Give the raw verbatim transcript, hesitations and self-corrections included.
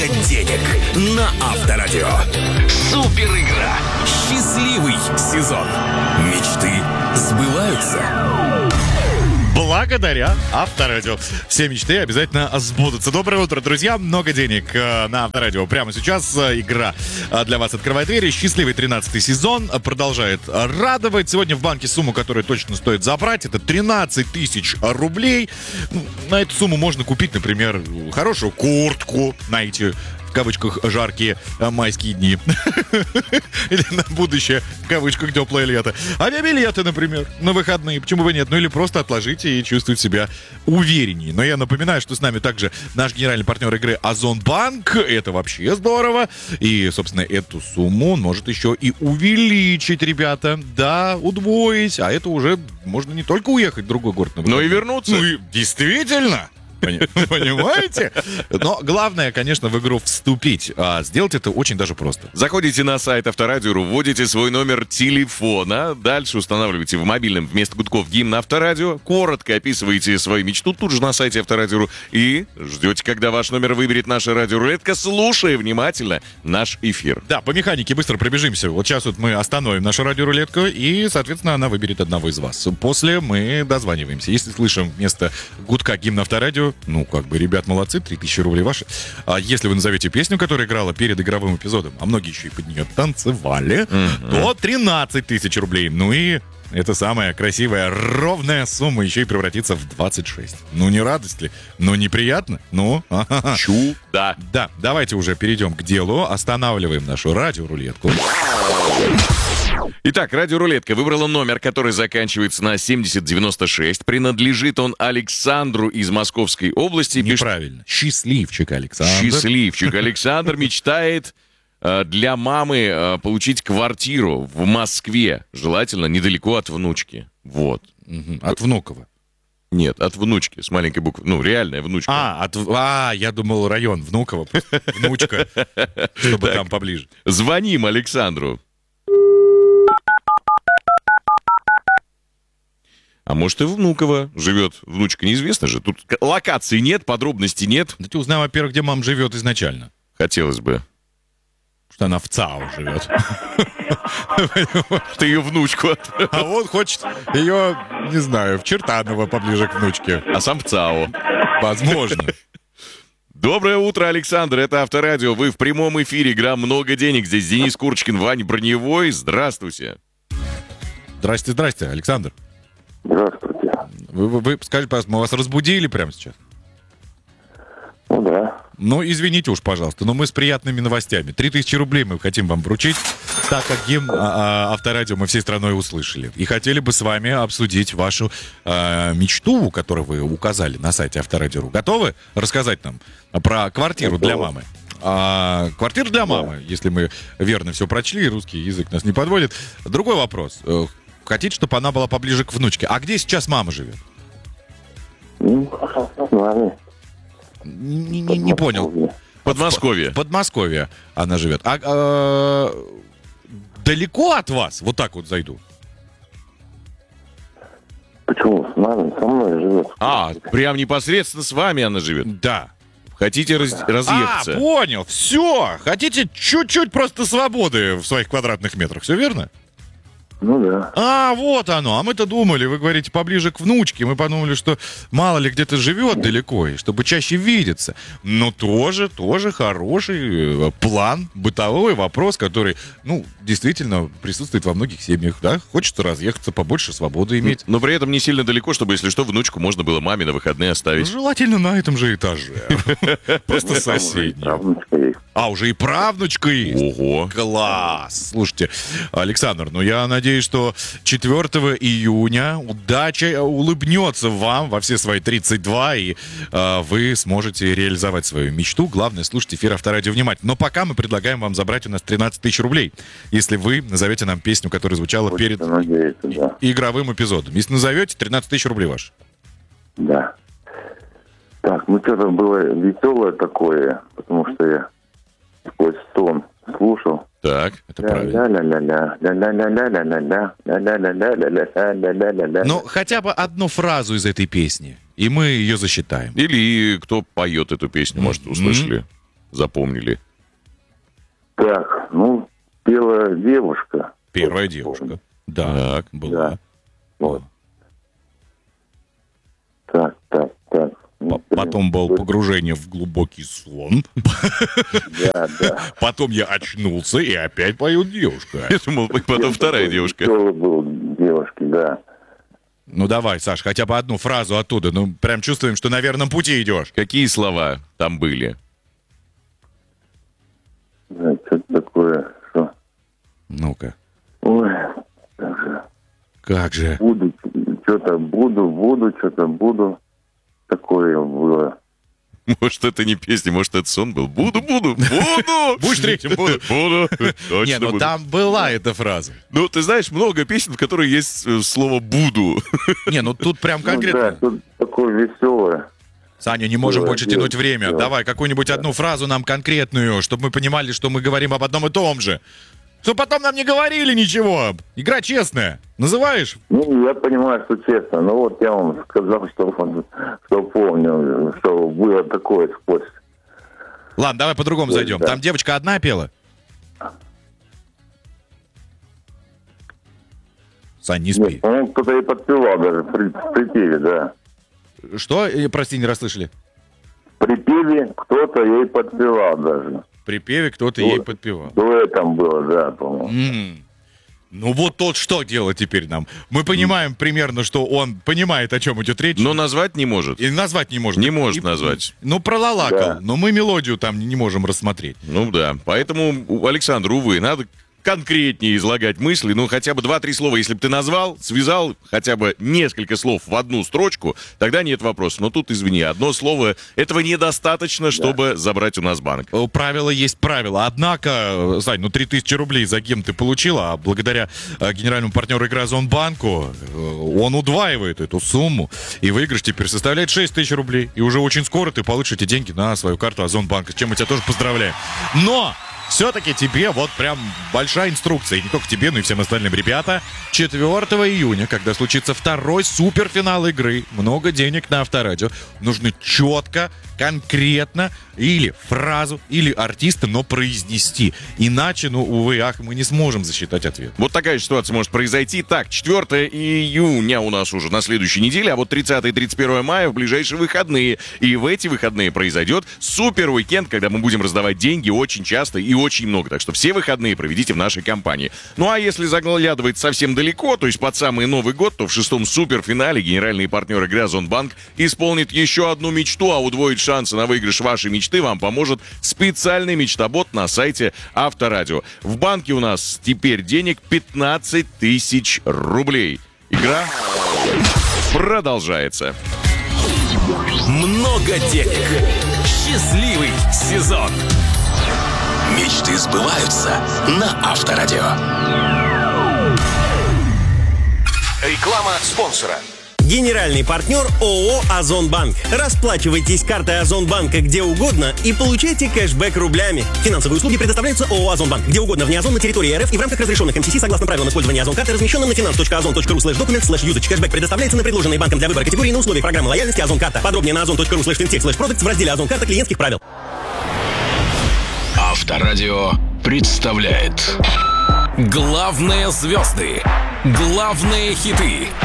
много денег на Авторадио. Супер игра. Счастливый сезон. Мечты сбываются. Благодаря Авторадио. Все мечты обязательно сбудутся. Доброе утро, друзья. Много денег э, на Авторадио. Прямо сейчас э, игра э, для вас открывает двери. Счастливый тринадцатый сезон э, продолжает радовать. Сегодня в банке сумму, которую точно стоит забрать, это тринадцать тысяч рублей. Ну, на эту сумму можно купить, например, хорошую куртку на эти, в кавычках, жаркие а, майские дни. Или на будущее, в кавычках, теплое лето. Авиабилеты, например, на выходные. Почему бы нет? Ну или просто отложите и чувствовать себя увереннее. Но я напоминаю, что с нами также наш генеральный партнер игры Озонбанк. Это вообще здорово. И, собственно, эту сумму он может еще и увеличить, ребята. Да, удвоить. А это уже можно не только уехать в другой город, но и вернуться. Ну и действительно. Понимаете? Но главное, конечно, в игру вступить. А сделать это очень даже просто. Заходите на сайт Авторадио, вводите свой номер телефона, дальше устанавливаете в мобильном вместо гудков гимн Авторадио, коротко описываете свою мечту тут же на сайте Авторадио и ждете, когда ваш номер выберет наша радиорулетка, слушая внимательно наш эфир. Да, по механике быстро пробежимся. Вот сейчас вот мы остановим нашу радиорулетку, и, соответственно, она выберет одного из вас. После мы дозваниваемся. Если слышим вместо гудка гимн Авторадио, ну, как бы, ребят, молодцы, три тысячи рублей ваши. А если вы назовете песню, которая играла перед игровым эпизодом, а многие еще и под нее танцевали, mm-hmm. то тринадцать тысяч рублей. Ну и эта самая красивая, ровная сумма еще и превратится в двадцать шесть. Ну, не радость ли? Ну, неприятно? Ну, ага. Чудо. Да, давайте уже перейдем к делу. Останавливаем нашу радиорулетку. Итак, радиорулетка выбрала номер, который заканчивается на семьдесят девяносто шесть. Принадлежит он Александру из Московской области. Неправильно. Счастливчик Александр. Счастливчик Александр мечтает э, для мамы э, получить квартиру в Москве. Желательно недалеко от внучки. Вот. Угу. От Внуково. Нет, от внучки, с маленькой буквы. Ну, реальная внучка. А, от, а я думал, район Внуково. Внучка. Чтобы там поближе. Звоним Александру. А может, и Внуково живет внучка, неизвестно же. Тут локации нет, подробностей нет. Давайте узнаем, во-первых, где мама живет изначально. Хотелось бы. Что она в ЦАО живет. Ты ее внучку. А он хочет ее, не знаю, в Чертаново поближе к внучке. А сам в ЦАО. Возможно. Доброе утро, Александр. Это Авторадио. Вы в прямом эфире. Игра «Много денег». Здесь Денис Курочкин, Ваня Броневой. Здравствуйте. Здрасте, здрасте, Александр. Здравствуйте. Вы, вы, вы скажите, пожалуйста, мы вас разбудили прямо сейчас? Ну да. Ну, извините уж, пожалуйста, но мы с приятными новостями. Три тысячи рублей мы хотим вам вручить, так как гимн а, а, Авторадио мы всей страной услышали. И хотели бы с вами обсудить вашу а, мечту, которую вы указали на сайте Авторадио. Готовы рассказать нам про квартиру для мамы? А, квартира для мамы, да. Если мы верно все прочли, русский язык нас не подводит. Другой вопрос. Хотите, чтобы она была поближе к внучке. А где сейчас мама живет? Ну, с нами. Не, не, не понял. Подмосковье. В Подмосковье она живет. А, а далеко от вас? Вот так вот зайду. Почему? С нами, со мной живет. А, прям непосредственно с вами она живет? Да. Хотите раз, разъехаться? А, понял. Все. Хотите чуть-чуть просто свободы в своих квадратных метрах. Все верно? Ну да. А, вот оно. А мы-то думали, вы говорите, поближе к внучке. Мы подумали, что мало ли где-то живет далеко, и чтобы чаще видеться. Но тоже, тоже хороший план, бытовой вопрос, который, ну, действительно присутствует во многих семьях, да? Хочется разъехаться, побольше свободы иметь. Но при этом не сильно далеко, чтобы, если что, внучку можно было маме на выходные оставить. Желательно на этом же этаже. Просто соседний. А, уже и правнучка есть? Ого. Класс. Слушайте, Александр, ну я надеюсь, что четвёртого июня удача улыбнется вам во все свои тридцать два, и э, вы сможете реализовать свою мечту. Главное, слушать эфир Авторадио внимательно. Но пока мы предлагаем вам забрать у нас тринадцать тысяч рублей, если вы назовете нам песню, которая звучала Хочется перед надеяться, да. игровым эпизодом. Если назовете, тринадцать тысяч рублей ваши. Да. Так, ну что-то было веселое такое, потому что я сквозь сон слушал. Так, это правильно. Ну, хотя бы одну фразу из этой песни, и мы ее засчитаем. Или кто поет эту песню, может, услышали. запомнили? Так, ну, пела девушка. Первая Вот, девушка. помню. Да, Так. была. Да. Вот. Так, так, так. Ну, П- Потом было блин, погружение в глубокий сон. Да, да. Потом я очнулся, и опять поет девушка. Я думал, потом вторая девушка. Веселый был девушки, да. Ну давай, Саш, хотя бы одну фразу оттуда. Ну, прям чувствуем, что на верном пути идешь. Какие слова там были? Да, что-то такое, что... Ну-ка. Ой, так же. Как же? Буду, что-то буду, буду, что-то буду. Такое было. Может, это не песня, может, это сон был. Буду, буду, буду! Будешь третьим, буду. Буду. Точно Не, ну буду. там была эта фраза. Ну, ты знаешь, много песен, в которых есть э, слово «буду». Не, ну тут прям Ну, да, конкретно. что-то такое веселое. Саня, не можем Было больше дело, тянуть время. да. Давай какую-нибудь одну фразу нам конкретную, чтобы мы понимали, что мы говорим об одном и том же. Чтобы потом нам не говорили ничего. Игра честная. Называешь? Ну, я понимаю, что честно. Но вот я вам сказал, что, что помню, что было такое сквозь. Ладно, давай по-другому Да, зайдем. да. Там девочка одна пела? Сань, не спи. Нет, по-моему, кто-то и подпевал даже при в припеве, да. Что? Э, Прости, не расслышали. В припеве кто-то ей подпевал даже. В припеве кто-то Вот. ей подпевал. Дуэтом было, да, по-моему. М. Ну вот тот что делать теперь нам? Мы понимаем примерно, что он понимает, о чем идет речь. Но назвать не может. И назвать не может. Не может И- назвать. Ну, пролалакал. Да. Но мы мелодию там не можем рассмотреть. Ну да, поэтому, у- Александр, увы, надо конкретнее излагать мысли, ну хотя бы два-три слова, если бы ты назвал, связал хотя бы несколько слов в одну строчку, тогда нет вопросов. Но тут, извини, одно слово, этого недостаточно, чтобы забрать у нас банк. Э, Правило есть правило. Однако, э, Сань, ну три тысячи рублей за гем ты получила, а благодаря э, генеральному партнеру игры Озонбанку э, он удваивает эту сумму. И выигрыш теперь составляет шесть тысяч рублей. И уже очень скоро ты получишь эти деньги на свою карту Озонбанка, с чем мы тебя тоже поздравляем. Но все-таки тебе вот прям большая инструкция. И не только тебе, но и всем остальным. Ребята, четвёртого июня, когда случится второй суперфинал игры «Много денег на Авторадио», нужно четко, конкретно или фразу, или артиста, но произнести. Иначе, ну, увы, ах, мы не сможем засчитать ответ. Вот такая ситуация может произойти. Так, четвёртого июня у нас уже на следующей неделе, а вот тридцатого и тридцать первого мая в ближайшие выходные. И в эти выходные произойдет супер уикенд, когда мы будем раздавать деньги очень часто и очень много. Так что все выходные проведите в нашей компании. Ну а если заглядывать совсем далеко, то есть под самый Новый год, то в шестом суперфинале генеральный партнер игры Озонбанк исполнит еще одну мечту, а удвоить шансы на выигрыш вашей мечты вам поможет специальный мечтобот на сайте Авторадио. В банке у нас теперь денег пятнадцать тысяч рублей. Игра продолжается. Много денег. Счастливый сезон. Мечты сбываются на Авторадио. Реклама спонсора. Генеральный партнер ООО «Озонбанк». Расплачивайтесь картой Озонбанка где угодно и получайте кэшбэк рублями. Финансовые услуги предоставляются ООО «Озонбанк» где угодно вне озон на территории РФ и в рамках разрешенных эм си си согласно правилам использования Озон-карты, размещенным на finance точка озон точка ру слэш документ слэш юзач. Кэшбэк предоставляется на предложенные банком для выбора категории на условиях программы лояльности Озон-карта. Подробнее на озон точка ру слэш финтех слэш продукт в разделе Озон-карта клиентских правил. Авторадио представляет главные звезды, главные хиты.